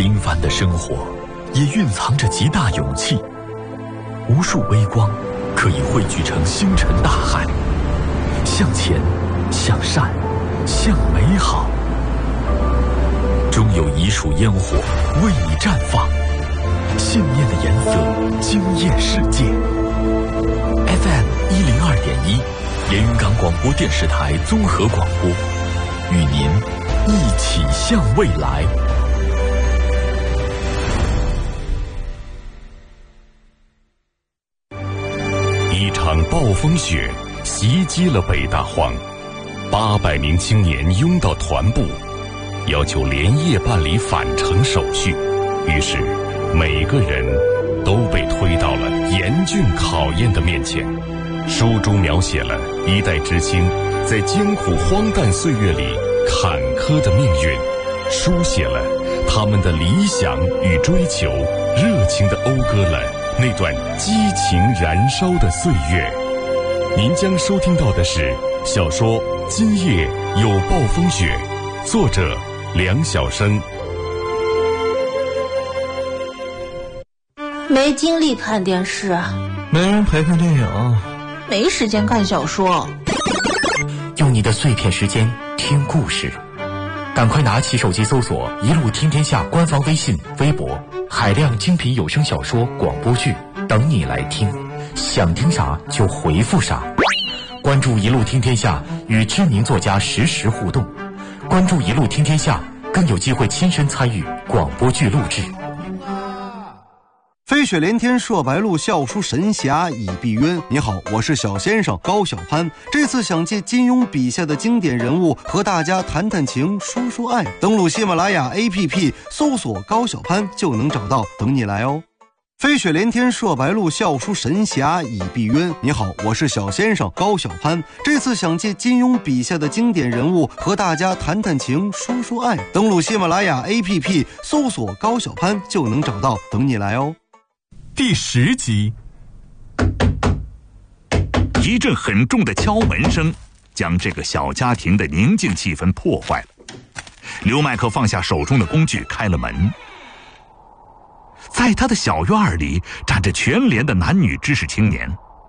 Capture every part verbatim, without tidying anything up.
平凡的生活也蕴藏着极大勇气，无数微光可以汇聚成星辰大海。向前，向善，向美好，终有一束烟火为你绽放，信念的颜色惊艳世界。 F M 一零二点一，连云港广播电视台综合广播，与您一起向未来。一场暴风雪袭击了北大荒，八百名青年拥到团部，要求连夜办理返程手续。于是，每个人都被推到了严峻考验的面前。书中描写了一代知青在艰苦荒诞岁月里坎坷的命运，书写了他们的理想与追求，热情地讴歌了那段激情燃烧的岁月。您将收听到的是小说《今夜有暴风雪》，作者梁晓声。 没精力看电视， 没人陪看电影， 没时间看小说。 用你的碎片时间听故事，赶快拿起手机搜索“一路听天下”官方微信、微博，海量精品有声小说、广播剧等你来听。想听啥就回复啥。关注“一路听天下”，与知名作家实时互动。关注“一路听天下”，更有机会亲身参与广播剧录制。 飞雪连天射白鹿，笑书神侠倚碧鸳。你好，我是小先生高晓攀。这次想借金庸笔下的经典人物和大家谈谈情，说说爱。登录喜马拉雅 A P P 搜索高晓攀就能找到，等你来哦。飞雪连天射白鹿，笑书神侠倚碧鸳。你好，我是小先生高晓攀。这次想借金庸笔下的经典人物和大家谈谈情，说说爱。登录喜马拉雅 A P P 搜索高晓攀就能找到，等你来哦。 第十集， 一阵很重的敲门声将这个小家庭的宁静气氛破坏了。刘麦克放下手中的工具，开了门。在他的小院里站着全连的男女知识青年。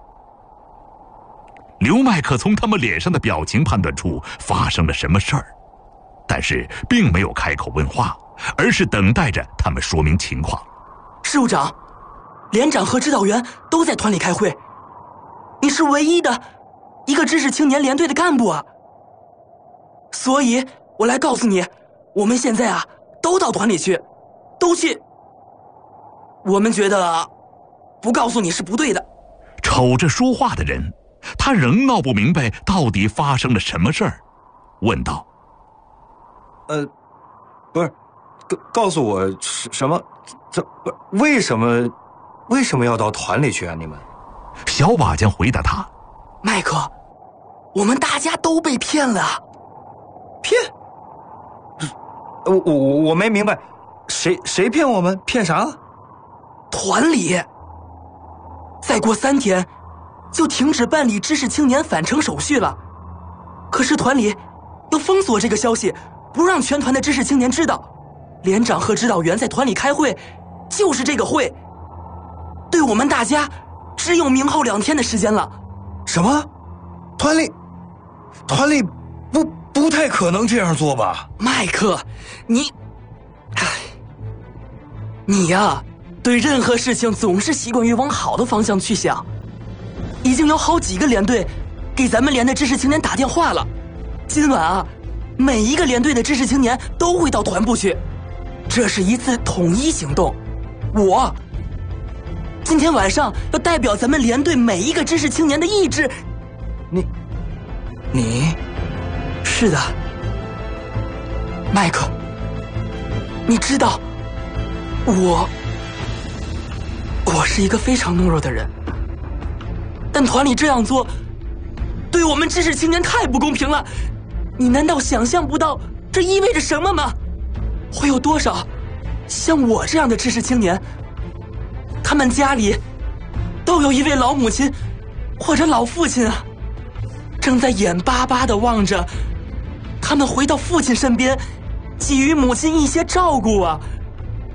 刘麦克从他们脸上的表情判断出发生了什么事儿，但是并没有开口问话，而是等待着他们说明情况。 事务长，连长和指导员都在团里开会，你是唯一的一个知识青年连队的干部啊，所以我来告诉你，我们现在啊都到团里去，都去。我们觉得不告诉你是不对的。 瞅着说话的人，他仍闹不明白到底发生了什么事儿，问道： 呃，不是，告告诉我什么？这不是为什么？为什么要到团里去啊？你们？ 小瓦匠回答他： 麦克，我们大家都被骗了。 骗？我我我没明白，谁谁骗我们？骗啥？ 团里再过三天就停止办理知识青年返程手续了，可是团里要封锁这个消息，不让全团的知识青年知道。连长和指导员在团里开会，就是这个会，对我们大家只有明后两天的时间了。 什么？团里团里不不太可能这样做吧？ 麦克，你唉你呀、啊对任何事情总是习惯于往好的方向去想。已经有好几个连队给咱们连的知识青年打电话了，今晚啊每一个连队的知识青年都会到团部去，这是一次统一行动。我今天晚上要代表咱们连队每一个知识青年的意志。 你你是的，麦克，你知道我我是一个非常懦弱的人，但团里这样做对我们知识青年太不公平了。你难道想象不到这意味着什么吗？会有多少像我这样的知识青年，他们家里都有一位老母亲或者老父亲啊，正在眼巴巴地望着他们回到父亲身边，给予母亲一些照顾啊。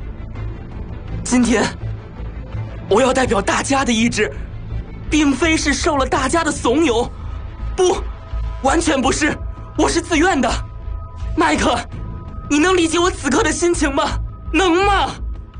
今天我要代表大家的意志，并非是受了大家的怂恿，不，完全不是，我是自愿的。麦克，你能理解我此刻的心情吗？能吗？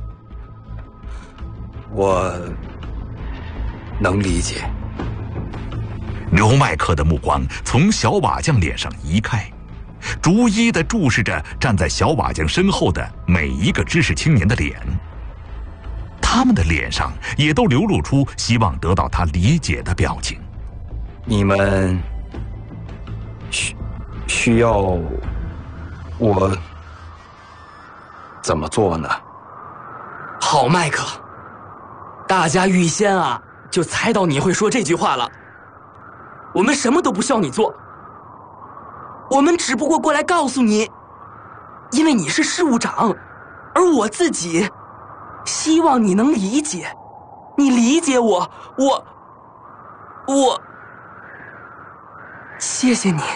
我能理解。 刘麦克的目光从小瓦匠脸上移开，逐一地注视着站在小瓦匠身后的每一个知识青年的脸，他们的脸上也都流露出希望得到他理解的表情。 你们需需要我怎么做呢？ 好，麦克，大家预先啊就猜到你会说这句话了。我们什么都不需要你做，我们只不过过来告诉你，因为你是事务长，而我自己希望你能理解，你理解我，我我谢谢你。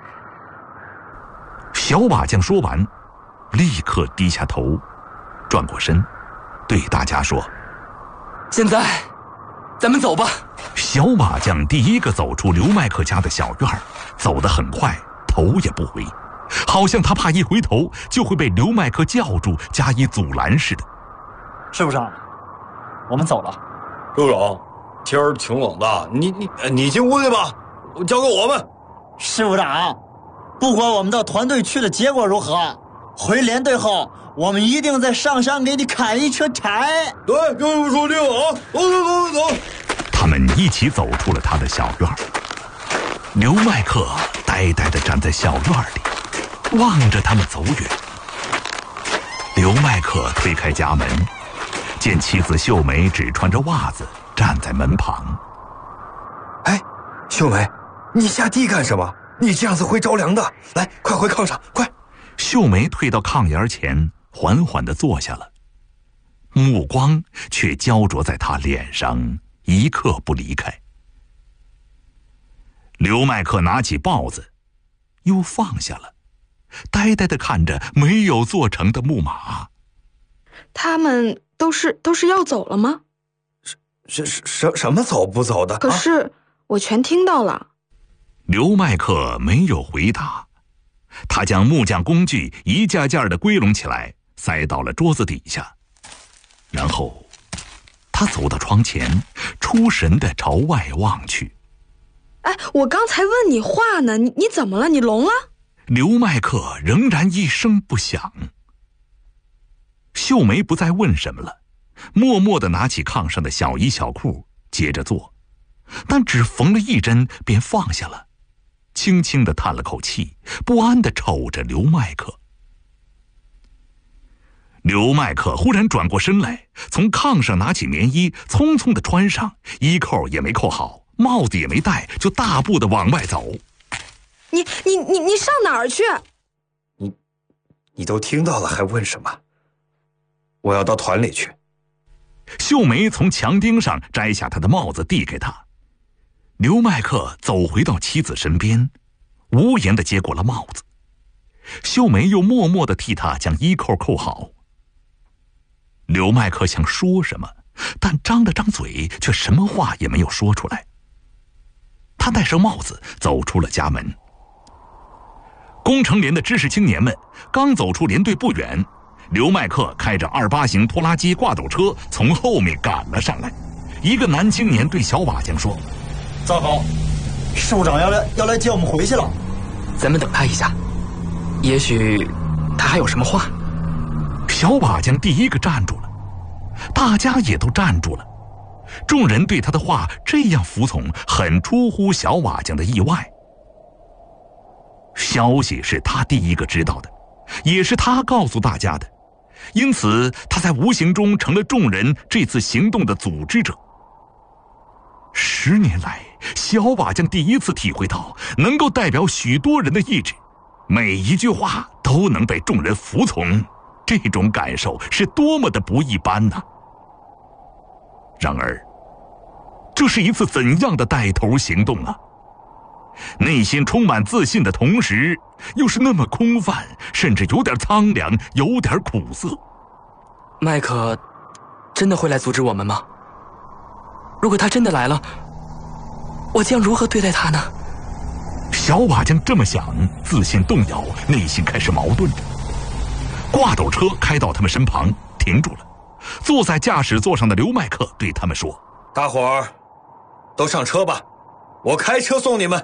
小瓦匠说完，立刻低下头，转过身，对大家说：“ 现在咱们走吧。” 小瓦匠第一个走出刘麦克家的小院，走得很快，头也不回，好像他怕一回头就会被刘麦克叫住加以阻拦似的。 师傅长，我们走了。 师傅长，天儿挺冷的，你你你进屋去吧，交给我们。 师傅长，不管我们的团队去的结果如何，回连队后我们一定再上山给你砍一车柴。 对，这么说定了啊！走走走走走。 他们一起走出了他的小院。刘麦克呆呆地站在小院里，望着他们走远。刘麦克推开家门，见妻子秀梅只穿着袜子站在门旁。 哎，秀梅，你下地干什么？你这样子会着凉的。来，快回炕上，快！ 秀梅退到炕沿前，缓缓地坐下了，目光却焦灼在他脸上，一刻不离开。刘麦克拿起豹子，又放下了，呆呆地看着没有做成的木马。 他们都是都是要走了吗？ 什什什什么走不走的？ 可是我全听到了。 刘麦克没有回答，他将木匠工具一件件的归拢起来，塞到了桌子底下，然后他走到窗前，出神地朝外望去。 哎，我刚才问你话呢，你你怎么了？你聋了？ 刘麦克仍然一声不响。秀梅不再问什么了，默默地拿起炕上的小衣小裤，接着做，但只缝了一针便放下了，轻轻地叹了口气，不安地瞅着刘麦克。刘麦克忽然转过身来，从炕上拿起棉衣，匆匆地穿上，衣扣也没扣好，帽子也没戴，就大步地往外走。 你你你你上哪儿去？ 你你都听到了，还问什么？我要到团里去。 秀梅从墙钉上摘下他的帽子，递给他。刘麦克走回到妻子身边，无言地接过了帽子。秀梅又默默地替他将衣扣扣好。刘麦克想说什么，但张了张嘴，却什么话也没有说出来。他戴上帽子，走出了家门。工程连的知识青年们刚走出连队不远，刘麦克开着二八型拖拉机挂斗车从后面赶了上来。一个男青年对小瓦匠说：“ 糟糕，师傅长要来要来接我们回去了。 咱们等他一下，也许他还有什么话。” 小瓦匠第一个站住了，大家也都站住了。众人对他的话这样服从，很出乎小瓦匠的意外。消息是他第一个知道的，也是他告诉大家的，因此他在无形中成了众人这次行动的组织者。十年来，小瓦匠第一次体会到能够代表许多人的意志，每一句话都能被众人服从，这种感受是多么的不一般呢？然而，这是一次怎样的带头行动啊？内心充满自信的同时，又是那么空泛，甚至有点苍凉，有点苦涩。 麦克， 真的会来阻止我们吗？如果他真的来了，我将如何对待他呢？ 小瓦匠这么想，自信动摇，内心开始矛盾着。挂斗车开到他们身旁，停住了。坐在驾驶座上的刘麦克对他们说：“ 大伙儿，都上车吧，我开车送你们。”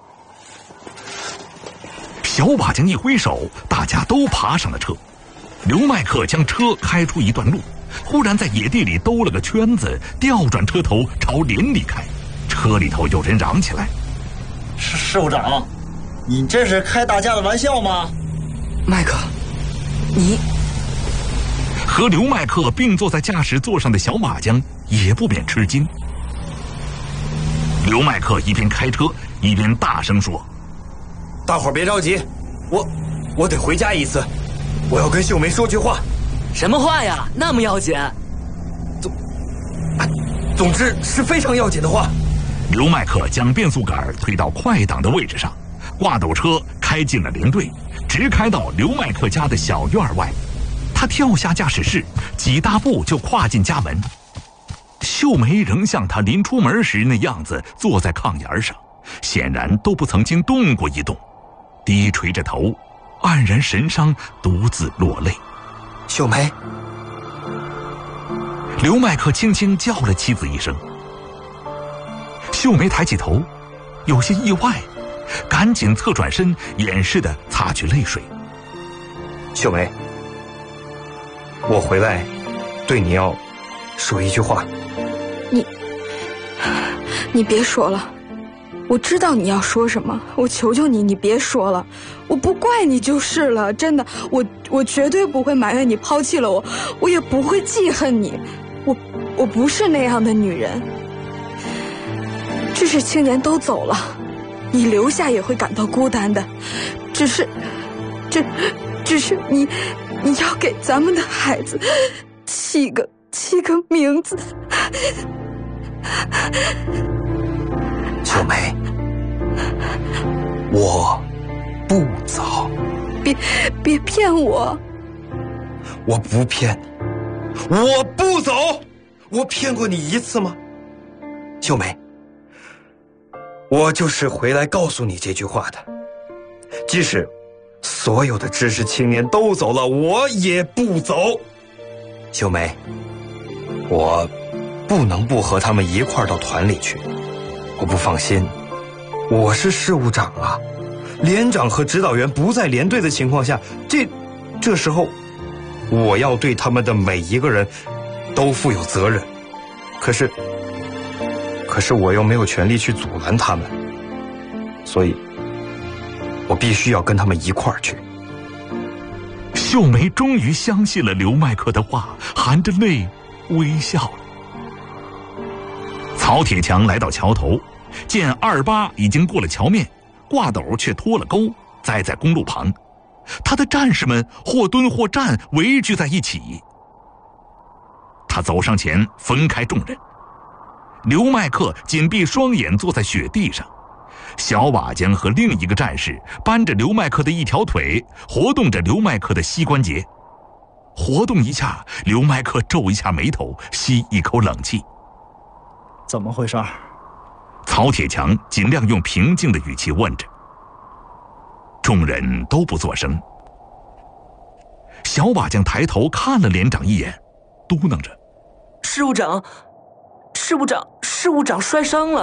小瓦匠一挥手，大家都爬上了车。刘麦克将车开出一段路，忽然在野地里兜了个圈子，调转车头朝连里开。车里头有人嚷起来：“ 是事务长，你这是开大家的玩笑吗？” 麦克，你…… 和刘麦克并坐在驾驶座上的小瓦匠也不免吃惊。刘麦克一边开车一边大声说：“ 大伙儿别着急，我我得回家一次，我要跟秀梅说句话。”“ 什么话呀？那么要紧？”“ 总，哎，总之是非常要紧的话。” 刘麦克将变速杆推到快档的位置上，挂斗车开进了连队，直开到刘麦克家的小院外。他跳下驾驶室，几大步就跨进家门。秀梅仍像他临出门时那样子坐在炕沿上，显然都不曾经动过一动，低垂着头，黯然神伤，独自落泪。 “秀梅！” 刘麦克轻轻叫了妻子一声。秀梅抬起头，有些意外，赶紧侧转身，掩饰地擦去泪水。 “秀梅，我回来对你要说一句话。”“ 你你别说了，我知道你要说什么，我求求你，你别说了，我不怪你就是了，真的，我我绝对不会埋怨你抛弃了我，我也不会记恨你，我我不是那样的女人。知识青年都走了，你留下也会感到孤单的，只是只只是你你要给咱们的孩子起个起个名字。”“ 秀梅，我不走。”“ 别别骗我。”“ 我不骗你，我不走。我骗过你一次吗？秀梅，我就是回来告诉你这句话的。即使所有的知识青年都走了，我也不走。秀梅，我不能不和他们一块儿到团里去。我不放心，我是事务长啊，连长和指导员不在连队的情况下，这这时候我要对他们的每一个人都负有责任。可是可是我又没有权利去阻拦他们，所以我必须要跟他们一块儿去。” 秀梅终于相信了刘麦克的话，含着泪微笑了。曹铁强来到桥头，见二八已经过了桥面，挂斗却脱了钩，栽在公路旁。他的战士们或蹲或站，围聚在一起。他走上前，分开众人。刘麦克紧闭双眼，坐在雪地上。小瓦匠和另一个战士扳着刘麦克的一条腿，活动着刘麦克的膝关节。活动一下，刘麦克皱一下眉头，吸一口冷气。 “怎么回事？” 曹铁强尽量用平静的语气问着。众人都不作声。小瓦匠抬头看了连长一眼，嘟囔着：“ 事务长，事务长，事务长摔伤了。”